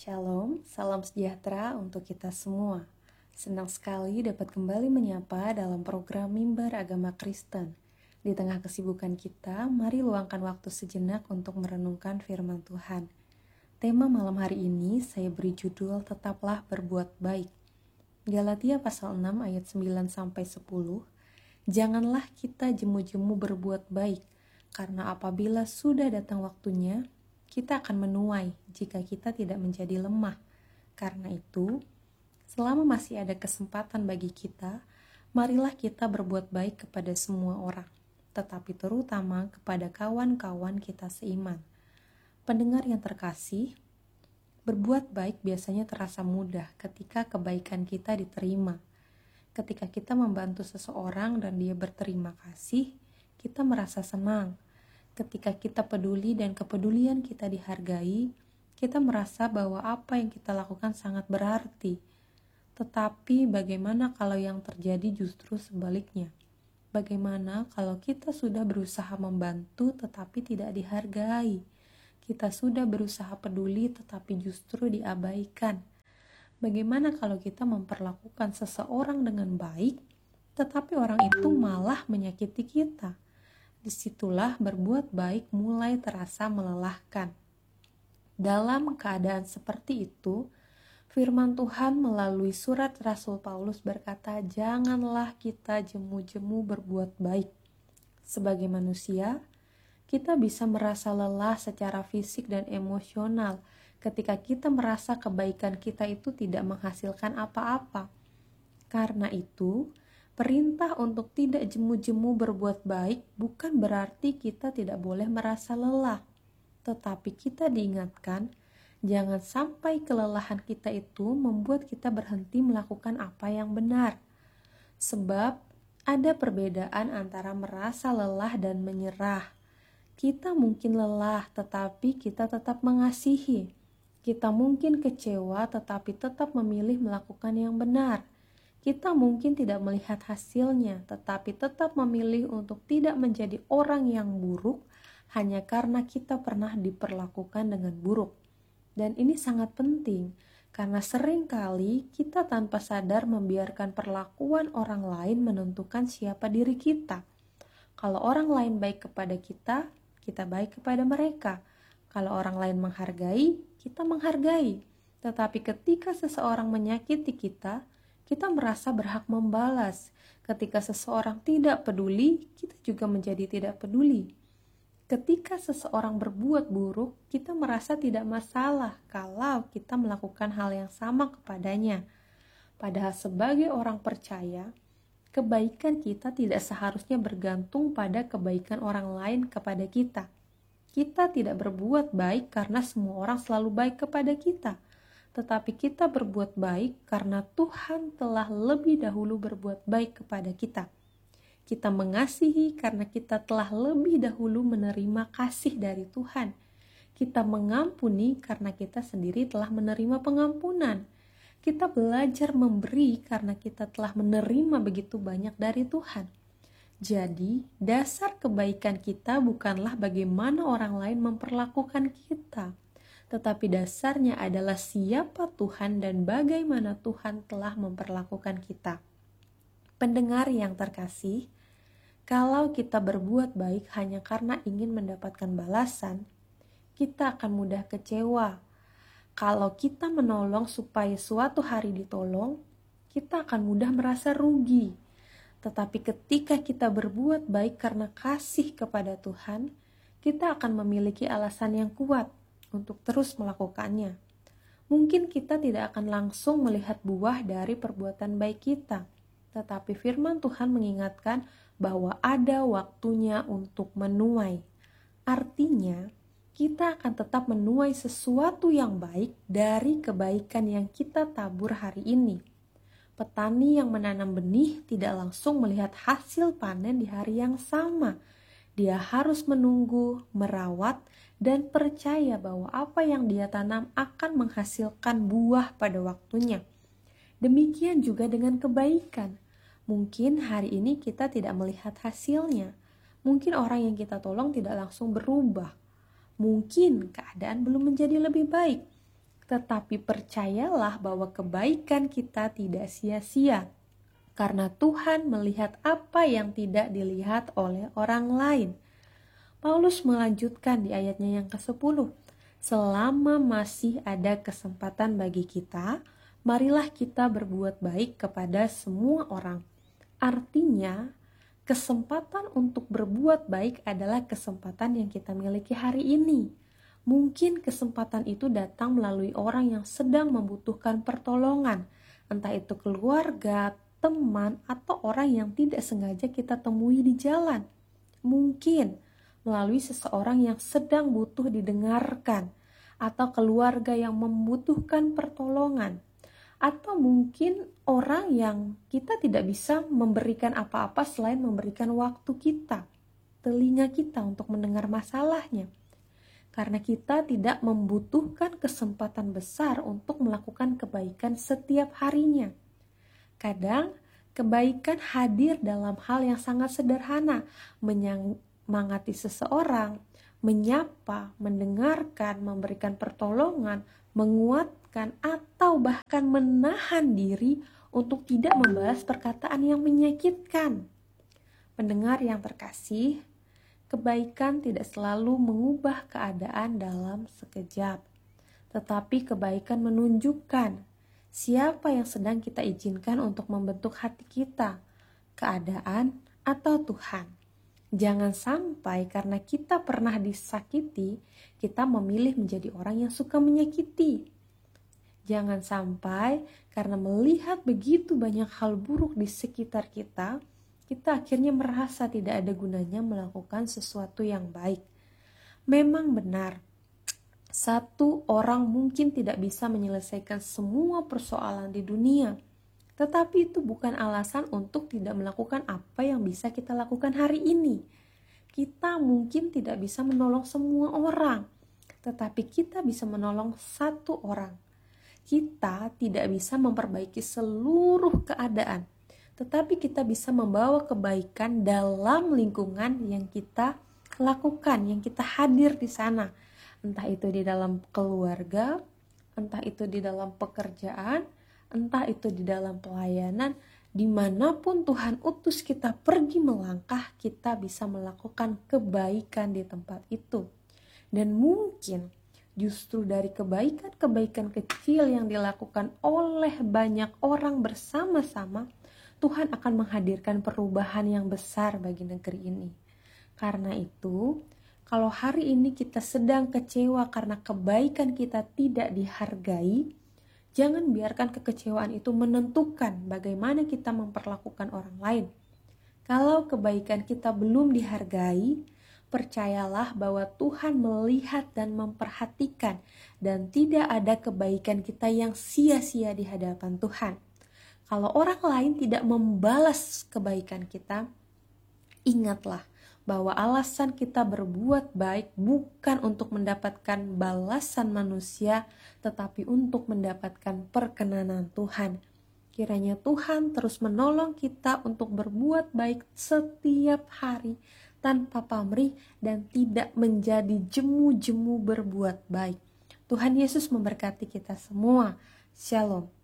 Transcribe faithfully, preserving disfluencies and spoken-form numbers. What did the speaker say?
Shalom, salam sejahtera untuk kita semua. Senang sekali dapat kembali menyapa dalam program Mimbar Agama Kristen. Di tengah kesibukan kita, mari luangkan waktu sejenak untuk merenungkan firman Tuhan. Tema malam hari ini saya beri judul Tetaplah Berbuat Baik. Galatia pasal enam ayat sembilan sampai sepuluh. Janganlah kita jemu-jemu berbuat baik, karena apabila sudah datang waktunya, kita akan menuai jika kita tidak menjadi lemah. Karena itu, selama masih ada kesempatan bagi kita, marilah kita berbuat baik kepada semua orang, tetapi terutama kepada kawan-kawan kita seiman. Pendengar yang terkasih, berbuat baik biasanya terasa mudah ketika kebaikan kita diterima. Ketika kita membantu seseorang dan dia berterima kasih, kita merasa senang. Ketika kita peduli dan kepedulian kita dihargai, kita merasa bahwa apa yang kita lakukan sangat berarti. Tetapi bagaimana kalau yang terjadi justru sebaliknya? Bagaimana kalau kita sudah berusaha membantu tetapi tidak dihargai? Kita sudah berusaha peduli tetapi justru diabaikan. Bagaimana kalau kita memperlakukan seseorang dengan baik, tetapi orang itu malah menyakiti kita? Disitulah berbuat baik mulai terasa melelahkan. Dalam keadaan seperti itu, firman Tuhan melalui surat Rasul Paulus berkata, janganlah kita jemu-jemu berbuat baik. Sebagai manusia, kita bisa merasa lelah secara fisik dan emosional ketika kita merasa kebaikan kita itu tidak menghasilkan apa-apa. Karena itu, perintah untuk tidak jemu-jemu berbuat baik bukan berarti kita tidak boleh merasa lelah, tetapi kita diingatkan jangan sampai kelelahan kita itu membuat kita berhenti melakukan apa yang benar. Sebab ada perbedaan antara merasa lelah dan menyerah. Kita mungkin lelah tetapi kita tetap mengasihi. Kita mungkin kecewa tetapi tetap memilih melakukan yang benar. Kita mungkin tidak melihat hasilnya, tetapi tetap memilih untuk tidak menjadi orang yang buruk hanya karena kita pernah diperlakukan dengan buruk. Dan ini sangat penting, karena seringkali kita tanpa sadar membiarkan perlakuan orang lain menentukan siapa diri kita. Kalau orang lain baik kepada kita, kita baik kepada mereka. Kalau orang lain menghargai, kita menghargai. Tetapi ketika seseorang menyakiti kita, kita merasa berhak membalas. Ketika seseorang tidak peduli, kita juga menjadi tidak peduli. Ketika seseorang berbuat buruk, kita merasa tidak masalah kalau kita melakukan hal yang sama kepadanya. Padahal sebagai orang percaya, kebaikan kita tidak seharusnya bergantung pada kebaikan orang lain kepada kita. Kita tidak berbuat baik karena semua orang selalu baik kepada kita. Tetapi kita berbuat baik karena Tuhan telah lebih dahulu berbuat baik kepada kita. Kita mengasihi karena kita telah lebih dahulu menerima kasih dari Tuhan. Kita mengampuni karena kita sendiri telah menerima pengampunan. Kita belajar memberi karena kita telah menerima begitu banyak dari Tuhan. Jadi, dasar kebaikan kita bukanlah bagaimana orang lain memperlakukan kita, tetapi dasarnya adalah siapa Tuhan dan bagaimana Tuhan telah memperlakukan kita. Pendengar yang terkasih, kalau kita berbuat baik hanya karena ingin mendapatkan balasan, kita akan mudah kecewa. Kalau kita menolong supaya suatu hari ditolong, kita akan mudah merasa rugi. Tetapi ketika kita berbuat baik karena kasih kepada Tuhan, kita akan memiliki alasan yang kuat untuk terus melakukannya. Mungkin kita tidak akan langsung melihat buah dari perbuatan baik kita, tetapi firman Tuhan mengingatkan bahwa ada waktunya untuk menuai. Artinya, kita akan tetap menuai sesuatu yang baik dari kebaikan yang kita tabur hari ini. Petani yang menanam benih tidak langsung melihat hasil panen di hari yang sama. Dia harus menunggu, merawat, dan percaya bahwa apa yang dia tanam akan menghasilkan buah pada waktunya. Demikian juga dengan kebaikan. Mungkin hari ini kita tidak melihat hasilnya. Mungkin orang yang kita tolong tidak langsung berubah. Mungkin keadaan belum menjadi lebih baik. Tetapi percayalah bahwa kebaikan kita tidak sia-sia, karena Tuhan melihat apa yang tidak dilihat oleh orang lain. Paulus melanjutkan di ayatnya yang kesepuluh. Selama masih ada kesempatan bagi kita, marilah kita berbuat baik kepada semua orang. Artinya, kesempatan untuk berbuat baik adalah kesempatan yang kita miliki hari ini. Mungkin kesempatan itu datang melalui orang yang sedang membutuhkan pertolongan, entah itu keluarga, teman, atau orang yang tidak sengaja kita temui di jalan. Mungkin melalui seseorang yang sedang butuh didengarkan, atau keluarga yang membutuhkan pertolongan, atau mungkin orang yang kita tidak bisa memberikan apa-apa selain memberikan waktu kita, telinga kita untuk mendengar masalahnya. Karena kita tidak membutuhkan kesempatan besar untuk melakukan kebaikan setiap harinya. Kadang kebaikan hadir dalam hal yang sangat sederhana, menyemangati seseorang, menyapa, mendengarkan, memberikan pertolongan, menguatkan, atau bahkan menahan diri untuk tidak membalas perkataan yang menyakitkan. Pendengar yang terkasih, kebaikan tidak selalu mengubah keadaan dalam sekejap, tetapi kebaikan menunjukkan siapa yang sedang kita izinkan untuk membentuk hati kita, keadaan, atau Tuhan. Jangan sampai karena kita pernah disakiti, kita memilih menjadi orang yang suka menyakiti. Jangan sampai karena melihat begitu banyak hal buruk di sekitar kita, kita akhirnya merasa tidak ada gunanya melakukan sesuatu yang baik. Memang benar, satu orang mungkin tidak bisa menyelesaikan semua persoalan di dunia, tetapi itu bukan alasan untuk tidak melakukan apa yang bisa kita lakukan hari ini. Kita mungkin tidak bisa menolong semua orang, tetapi kita bisa menolong satu orang. Kita tidak bisa memperbaiki seluruh keadaan, tetapi kita bisa membawa kebaikan dalam lingkungan yang kita lakukan, yang kita hadir di sana. Entah itu di dalam keluarga, entah itu di dalam pekerjaan, entah itu di dalam pelayanan, dimanapun Tuhan utus kita pergi melangkah, kita bisa melakukan kebaikan di tempat itu. Dan mungkin justru dari kebaikan-kebaikan kecil yang dilakukan oleh banyak orang bersama-sama, Tuhan akan menghadirkan perubahan yang besar bagi negeri ini. Karena itu, kalau hari ini kita sedang kecewa karena kebaikan kita tidak dihargai, jangan biarkan kekecewaan itu menentukan bagaimana kita memperlakukan orang lain. Kalau kebaikan kita belum dihargai, percayalah bahwa Tuhan melihat dan memperhatikan, dan tidak ada kebaikan kita yang sia-sia di hadapan Tuhan. Kalau orang lain tidak membalas kebaikan kita, ingatlah bahwa alasan kita berbuat baik bukan untuk mendapatkan balasan manusia, tetapi untuk mendapatkan perkenanan Tuhan. Kiranya Tuhan terus menolong kita untuk berbuat baik setiap hari tanpa pamrih dan tidak menjadi jemu-jemu berbuat baik. Tuhan Yesus memberkati kita semua. Shalom.